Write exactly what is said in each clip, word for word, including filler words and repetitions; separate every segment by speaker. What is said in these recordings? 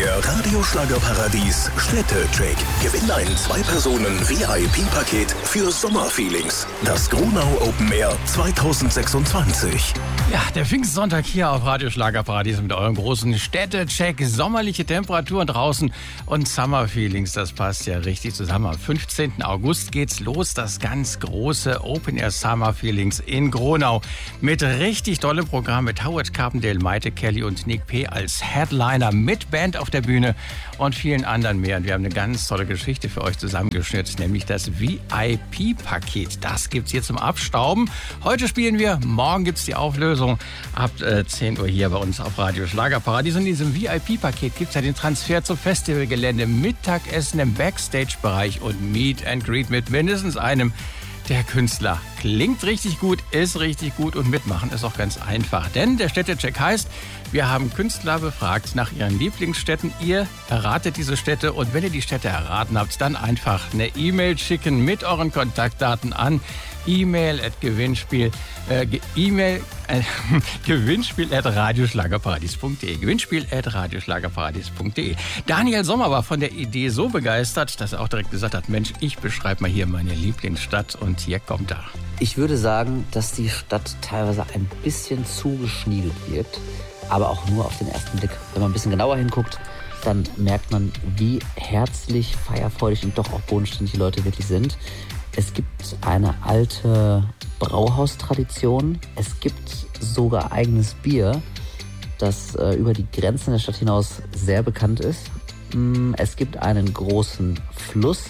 Speaker 1: Der Radioschlagerparadies Städtecheck. Gewinn ein Zwei-Personen-V I P-Paket für Sommerfeelings. Das Gronau Open Air zwanzig sechsundzwanzig.
Speaker 2: Ja, der Pfingstsonntag hier auf Radioschlagerparadies mit eurem großen Städtecheck. Sommerliche Temperaturen draußen und Summer-Feelings, das passt ja richtig zusammen. Am fünfzehnten August geht's los, das ganz große Open Air Summer Feelings in Gronau. Mit richtig tollem Programm mit Howard Carpendale, Maite Kelly und Nick P. als Headliner mit Band auf der Bühne und vielen anderen mehr. Und wir haben eine ganz tolle Geschichte für euch zusammengeschnürt, nämlich das V I P-Paket. Das gibt's hier zum Abstauben. Heute spielen wir, morgen gibt's die Auflösung ab äh, zehn Uhr hier bei uns auf Radio Schlagerparadies. Und in diesem V I P-Paket gibt's ja den Transfer zum Festivalgelände, Mittagessen im Backstage-Bereich und Meet and Greet mit mindestens einem der Künstler. Klingt richtig gut, ist richtig gut und mitmachen ist auch ganz einfach. Denn der Städtecheck heißt, wir haben Künstler befragt nach ihren Lieblingsstädten. Ihr erratet diese Städte und wenn ihr die Städte erraten habt, dann einfach eine E-Mail schicken mit euren Kontaktdaten an E-Mail at Gewinnspiel, äh, E-Mail, äh, Gewinnspiel at radioschlagerparadies.de. Gewinnspiel at radioschlagerparadies.de. Daniel Sommer war von der Idee so begeistert, dass er auch direkt gesagt hat, Mensch, ich beschreibe mal hier meine Lieblingsstadt und hier kommt er.
Speaker 3: Ich würde sagen, dass die Stadt teilweise ein bisschen zugeschniedelt wirkt, aber auch nur auf den ersten Blick. Wenn man ein bisschen genauer hinguckt, dann merkt man, wie herzlich, feierfreudig und doch auch bodenständig die Leute wirklich sind. Es gibt eine alte Brauhaustradition. Es gibt sogar eigenes Bier, das äh, über die Grenzen der Stadt hinaus sehr bekannt ist. Es gibt einen großen Fluss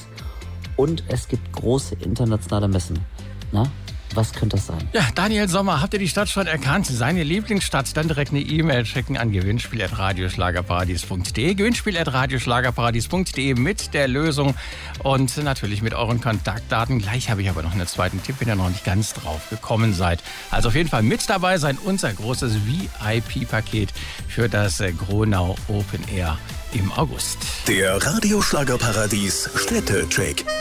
Speaker 3: und es gibt große internationale Messen. Na, was könnte das sein?
Speaker 2: Ja, Daniel Sommer, habt ihr die Stadt schon erkannt? Seine Lieblingsstadt? Dann direkt eine E-Mail schicken an gewinnspiel at radioschlagerparadies.de. Gewinnspiel at radioschlagerparadies.de mit der Lösung und natürlich mit euren Kontaktdaten. Gleich habe ich aber noch einen zweiten Tipp, wenn ihr noch nicht ganz drauf gekommen seid. Also auf jeden Fall mit dabei sein, unser großes V I P-Paket für das Gronau Open Air im August.
Speaker 1: Der Radioschlagerparadies Städtecheck.